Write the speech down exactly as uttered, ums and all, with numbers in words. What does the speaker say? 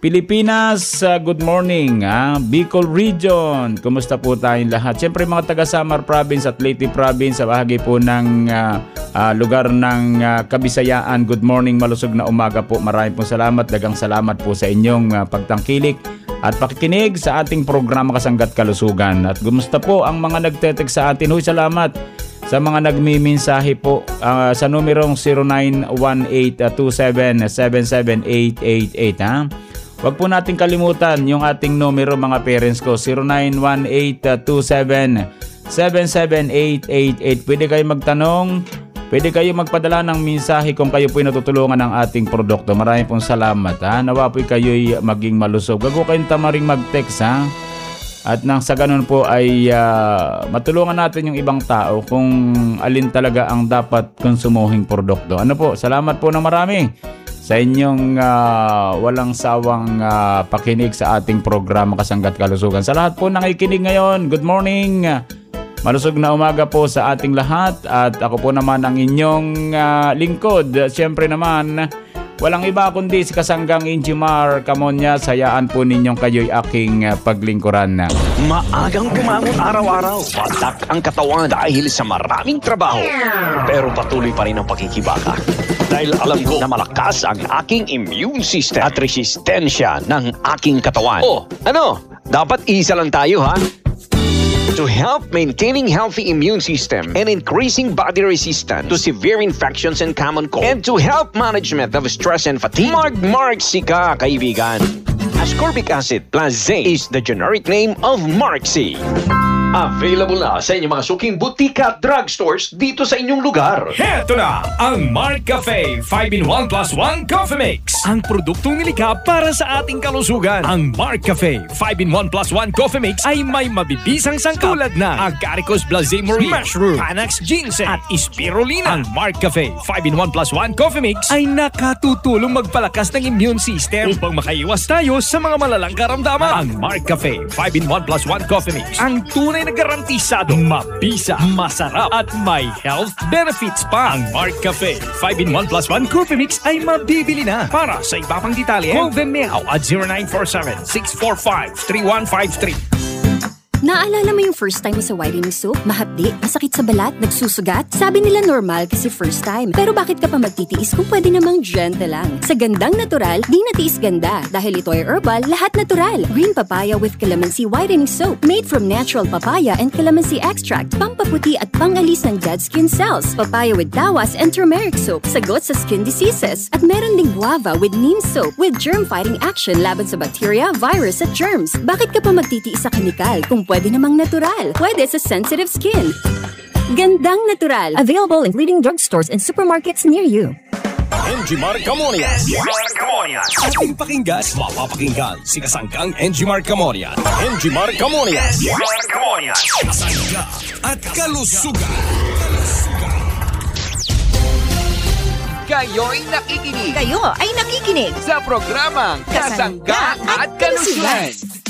Pilipinas, uh, good morning. Ah. Bicol Region, kumusta po tayong lahat? Siyempre mga taga Samar Province at Leyte Province sa bahagi po ng uh, uh, lugar ng uh, Kabisayaan. Good morning, malusog na umaga po. Maraming po salamat, dagang salamat po sa inyong uh, pagtangkilik at pakikinig sa ating programa Kasangga't Kalusugan. At kumusta po ang mga nagtetext sa atin? Huy, salamat sa mga nagmimensahe po uh, sa numerong zero nine one eight two seven seven seven eight eight eight. Ha? Huwag po natin kalimutan yung ating numero mga parents ko, zero nine one eight two seven seven seven eight eight eight. Pwede kayo magtanong, pwede kayo magpadala ng mensahe kung kayo po'y natutulungan ng ating produkto. Maraming pong salamat. Ha? Nawa po'y kayo'y maging malusog. Gago kayong tamaring mag-text ha. At nang sa ganun po ay uh, matulungan natin yung ibang tao kung alin talaga ang dapat konsumuhing produkto. Ano po, salamat po na marami sa inyong uh, walang sawang uh, pakinig sa ating programa Kasangga't Kalusugan. Sa lahat po nang ikinig ngayon, good morning. Malusog na umaga po sa ating lahat. At ako po naman ang inyong uh, lingkod. Siyempre naman, walang iba kundi si Kasanggang Injimar Camonia. Sayaan po ninyong kayo'y aking uh, paglingkuran. Maagang bumangon araw-araw. Patak ang katawan dahil sa maraming trabaho. Pero patuloy pa rin ang pakikibaka. Dahil alam ko na malakas ang aking immune system at resistensya ng aking katawan. Oh, ano? Dapat isa lang tayo, ha? To help maintaining healthy immune system and increasing body resistance to severe infections and common cold, and to help management of stress and fatigue, Mark-Marxy ka, kaibigan. Ascorbic acid plus zinc is the generic name of Marxy. Available na sa inyong mga suking butika at drugstores dito sa inyong lugar. Heto na ang Mark Cafe five in one plus one Coffee Mix. Ang produktong nilikha para sa ating kalusugan. Ang Mark Cafe five in one plus one Coffee Mix ay may mabibisang sangkap tulad na Agaricus blazemorrhea, mushroom, Panax ginseng at spirulina. Ang Mark Cafe five in one plus one Coffee Mix ay nakatutulong magpalakas ng immune system upang makaiwas tayo sa mga malalang karamdaman. Ang Mark Cafe five in one plus one Coffee Mix ang tunay na garantisado, mabisa, masarap at may health benefits pa. Ang Mark Cafe five in one plus one Coffee Mix ay mabibili na. Para sa iba pang detalye, call them now at zero nine four seven six four five three one five three. Naalala mo yung first time mo sa whitening soap? Mahapdi, masakit sa balat, nagsusugat? Sabi nila normal kasi first time. Pero bakit ka pa magtitiis kung pwede namang gentle lang? Sa gandang natural, di natiis ganda. Dahil ito ay herbal, lahat natural. Green papaya with calamansi whitening soap. Made from natural papaya and calamansi extract. Pampaputi at pangalis ng dead skin cells. Papaya with tawas and turmeric soap. Sagot sa skin diseases. At meron ding guava with neem soap with germ-fighting action laban sa bacteria, virus at germs. Bakit ka pa magtitiis sa kemikal kung pwede namang natural? Pwede sa sensitive skin. Gandang natural. Available in leading drugstores and supermarkets near you. Enjimar Camonia. Ating pakinggan, mapapakinggan si Kasanggang Enjimar Camonia. Enjimar Camonia. Kasangga at kalusugan. Kayo'y nakikinig. Kayo ay nakikinig sa programang Kasangga at Kalusugan.